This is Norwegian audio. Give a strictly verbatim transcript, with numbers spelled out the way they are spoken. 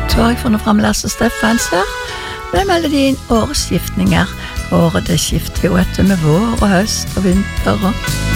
Så har jeg funnet frem Lasse Steffens her, med melodien Årsskiftninger. Året det skifter jo etter med vår og høst og vinter og